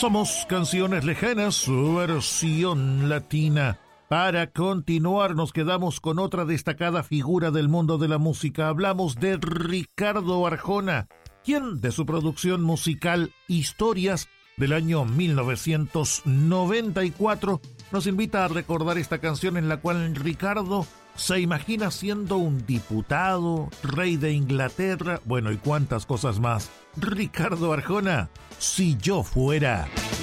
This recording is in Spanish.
Somos Canciones Lejanas, su versión latina. Para continuar, nos quedamos con otra destacada figura del mundo de la música. Hablamos de Ricardo Arjona, quien de su producción musical Historias del año 1994 nos invita a recordar esta canción en la cual Ricardo se imagina siendo un diputado, rey de Inglaterra, bueno, y cuántas cosas más. Ricardo Arjona, Si yo fuera.